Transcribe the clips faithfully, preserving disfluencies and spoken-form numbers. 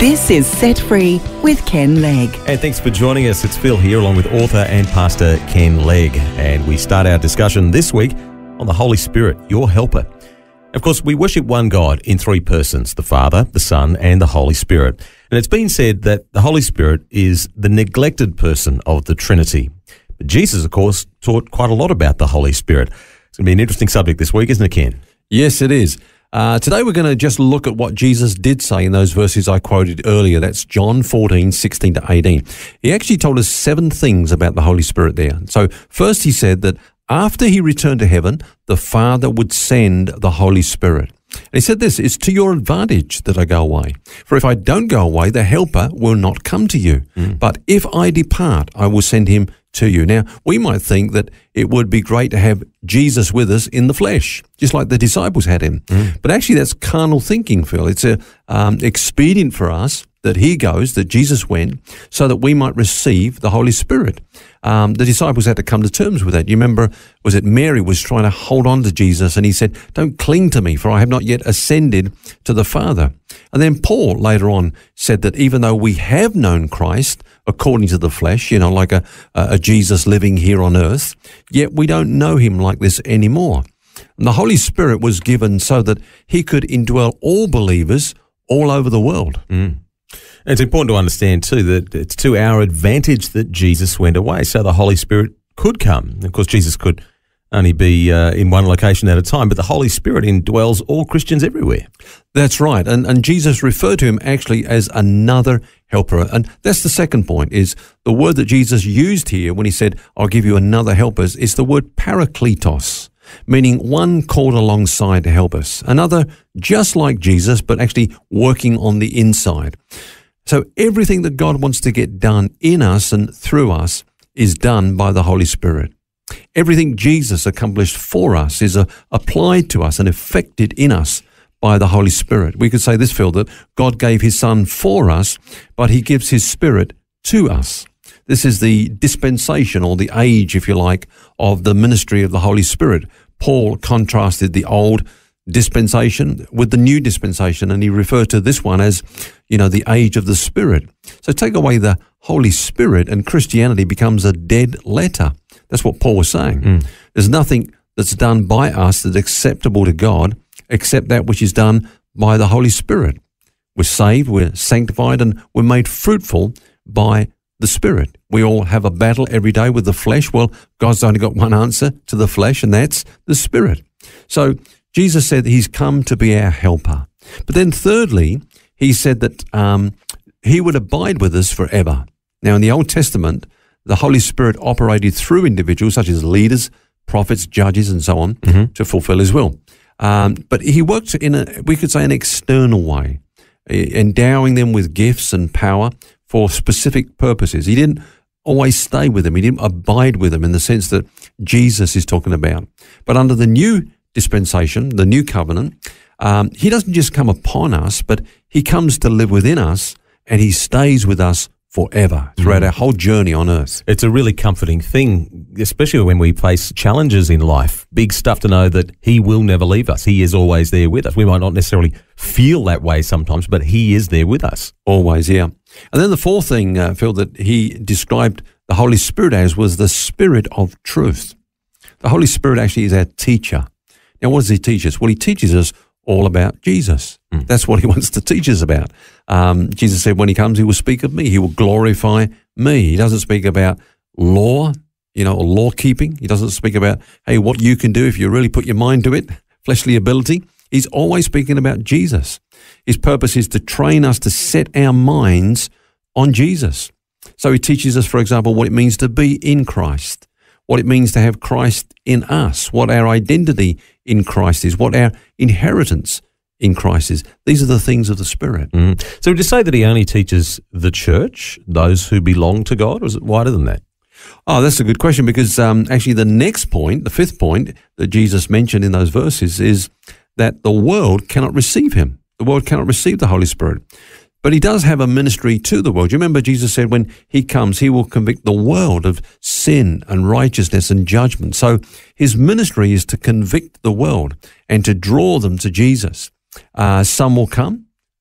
This is Set Free with Ken Legg. And thanks for joining us. It's Phil here along with author and pastor Ken Legg. And we start our discussion this week on the Holy Spirit, your helper. Of course, we worship one God in three persons, the Father, the Son, and the Holy Spirit. And it's been said that the Holy Spirit is the neglected person of the Trinity. But Jesus, of course, taught quite a lot about the Holy Spirit. It's going to be an interesting subject this week, isn't it, Ken? Yes, it is. Uh, today we're going to just look at what Jesus did say in those verses I quoted earlier. That's John fourteen, sixteen to eighteen. He actually told us seven things about the Holy Spirit there. So first he said that after he returned to heaven, the Father would send the Holy Spirit. And he said this, it's to your advantage that I go away. For if I don't go away, the Helper will not come to you. Mm. But if I depart, I will send him to you. Now, we might think that it would be great to have Jesus with us in the flesh, just like the disciples had him. Mm. But actually, that's carnal thinking, Phil. It's a um, expedient for us that he goes, that Jesus went, so that we might receive the Holy Spirit. Um, the disciples had to come to terms with that. You remember, was it Mary was trying to hold on to Jesus, and he said, don't cling to me, for I have not yet ascended to the Father. And then Paul later on said that even though we have known Christ according to the flesh, you know, like a, a Jesus living here on earth, yet we don't know him like this anymore. And the Holy Spirit was given so that he could indwell all believers all over the world. Mm. It's important to understand, too, that it's to our advantage that Jesus went away, so the Holy Spirit could come. Of course, Jesus could only be uh, in one location at a time, but the Holy Spirit indwells all Christians everywhere. That's right, and, and Jesus referred to him actually as another helper, and that's the second point, is the word that Jesus used here when he said, I'll give you another helper, is the word parakletos, meaning one called alongside to help us, another just like Jesus, but actually working on the inside. So everything that God wants to get done in us and through us is done by the Holy Spirit. Everything Jesus accomplished for us is uh, applied to us and effected in us by the Holy Spirit. We could say this, Phil, that God gave his Son for us, but he gives his Spirit to us. This is the dispensation, or the age, if you like, of the ministry of the Holy Spirit. Paul contrasted the old dispensation with the new dispensation, and he referred to this one as, you know, the age of the Spirit. So take away the Holy Spirit and Christianity becomes a dead letter. That's what Paul was saying. Mm. There's nothing that's done by us that's acceptable to God except that which is done by the Holy Spirit. We're saved, we're sanctified, and we're made fruitful by the Spirit. We all have a battle every day with the flesh. Well, God's only got one answer to the flesh, and that's the Spirit. So Jesus said he's come to be our helper. But then thirdly, he said that um, he would abide with us forever. Now, in the Old Testament, the Holy Spirit operated through individuals such as leaders, prophets, judges, and so on, mm-hmm. to fulfill his will. Um, but he worked in a, we could say, an external way, endowing them with gifts and power for specific purposes. He didn't always stay with them. He didn't abide with them in the sense that Jesus is talking about. But under the new dispensation, the new covenant, um, he doesn't just come upon us, but he comes to live within us, and he stays with us forever throughout mm. our whole journey on earth. It's a really comforting thing, especially when we face challenges in life. Big stuff to know that he will never leave us. He is always there with us. We might not necessarily feel that way sometimes, but he is there with us. Always, yeah. And then the fourth thing, uh, Phil, that he described the Holy Spirit as was the Spirit of truth. The Holy Spirit actually is our teacher. Now, what does he teach us? Well, he teaches us all about Jesus. Mm. That's what he wants to teach us about. Um, Jesus said when he comes, he will speak of me. He will glorify me. He doesn't speak about law, you know, or law keeping. He doesn't speak about, hey, what you can do if you really put your mind to it, fleshly ability. He's always speaking about Jesus. His purpose is to train us to set our minds on Jesus. So he teaches us, for example, what it means to be in Christ, what it means to have Christ in us, what our identity in Christ is, what our inheritance in Christ is. These are the things of the Spirit. Mm. So would you say that he only teaches the church, those who belong to God, or is it wider than that? Oh, that's a good question, because um, actually the next point, the fifth point that Jesus mentioned in those verses is that the world cannot receive him. The world cannot receive the Holy Spirit. But he does have a ministry to the world. You remember Jesus said when he comes, he will convict the world of sin and righteousness and judgment. So his ministry is to convict the world and to draw them to Jesus. Uh, some will come,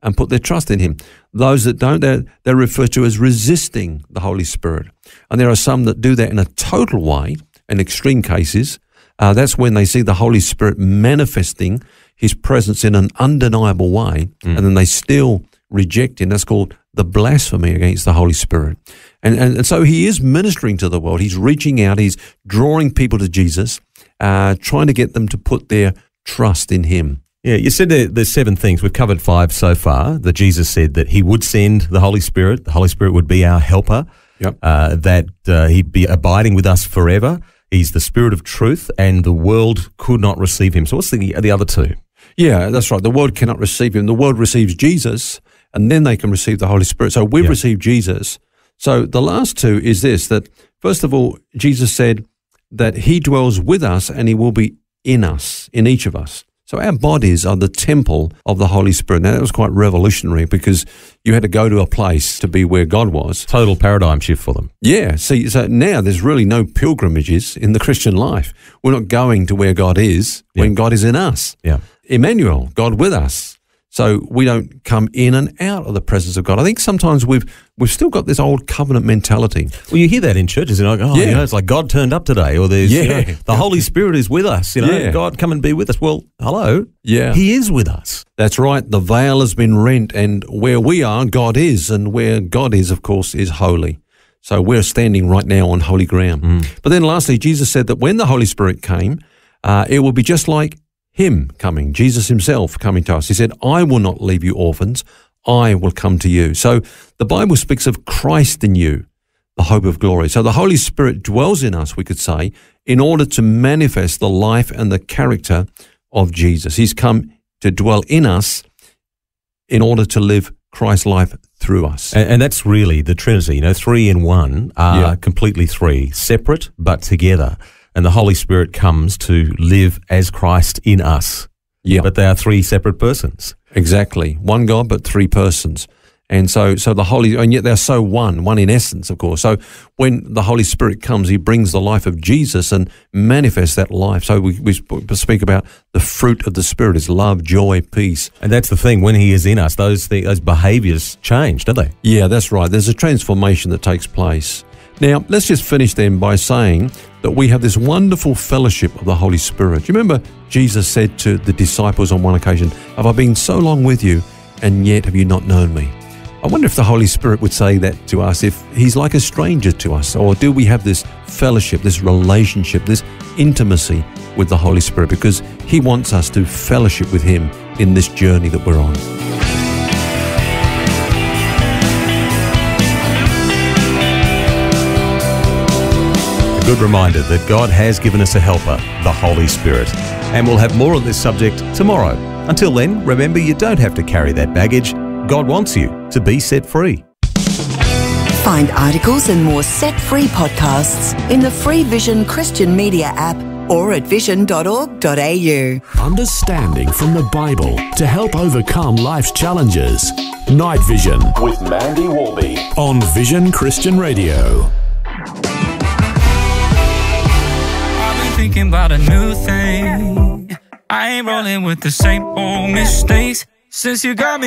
and put their trust in him. Those that don't, they're, they're referred to as resisting the Holy Spirit. And there are some that do that in a total way, in extreme cases. Uh, that's when they see the Holy Spirit manifesting his presence in an undeniable way, mm. and then they still reject him. That's called the blasphemy against the Holy Spirit. And, and, and so he is ministering to the world. He's reaching out. He's drawing people to Jesus, uh, trying to get them to put their trust in him. Yeah, you said there, there's seven things. We've covered five so far. That Jesus said that he would send the Holy Spirit. The Holy Spirit would be our helper. Yep. Uh, that uh, he'd be abiding with us forever. He's the Spirit of truth, and the world could not receive him. So what's the the other two? Yeah, that's right. The world cannot receive him. The world receives Jesus, and then they can receive the Holy Spirit. So we've yep. received Jesus. So the last two is this, that first of all, Jesus said that he dwells with us and he will be in us, in each of us. So our bodies are the temple of the Holy Spirit. Now, that was quite revolutionary because you had to go to a place to be where God was. Total paradigm shift for them. Yeah. See, so now there's really no pilgrimages in the Christian life. We're not going to where God is when yeah. God is in us. Yeah. Emmanuel, God with us. So we don't come in and out of the presence of God. I think sometimes we've we've still got this old covenant mentality. Well, you hear that in churches, and like, oh, yeah. you know, it's like God turned up today, or there's, yeah. you know, the Holy Spirit is with us. You know, yeah. God, come and be with us. Well, hello, yeah, he is with us. That's right. The veil has been rent, and where we are, God is, and where God is, of course, is holy. So we're standing right now on holy ground. Mm. But then, lastly, Jesus said that when the Holy Spirit came, uh, it will be just like him coming, Jesus himself coming to us. He said, I will not leave you orphans, I will come to you. So the Bible speaks of Christ in you, the hope of glory. So the Holy Spirit dwells in us, we could say, in order to manifest the life and the character of Jesus. He's come to dwell in us in order to live Christ's life through us. And, and that's really the Trinity, you know, three in one are Yeah. completely three, separate but together. And the Holy Spirit comes to live as Christ in us. Yeah. But they are three separate persons. Exactly. One God, but three persons. And so, so the Holy, and yet they're so one, one in essence, of course. So when the Holy Spirit comes, he brings the life of Jesus and manifests that life. So we, we speak about the fruit of the Spirit is love, joy, peace. And that's the thing, when he is in us, those th- those behaviours change, don't they? Yeah, that's right. There's a transformation that takes place. Now, let's just finish then by saying that we have this wonderful fellowship of the Holy Spirit. You remember Jesus said to the disciples on one occasion, have I been so long with you, and yet have you not known me? I wonder if the Holy Spirit would say that to us, if he's like a stranger to us, or do we have this fellowship, this relationship, this intimacy with the Holy Spirit, because he wants us to fellowship with him in this journey that we're on. A good reminder that God has given us a helper, the Holy Spirit. And we'll have more on this subject tomorrow. Until then, remember, you don't have to carry that baggage. God wants you to be set free. Find articles and more set-free podcasts in the free Vision Christian Media app or at vision dot org dot a u. Understanding from the Bible to help overcome life's challenges. Night Vision with Mandy Warby on Vision Christian Radio. Thinking about a new thing. I ain't rolling with the same old mistakes since you got me.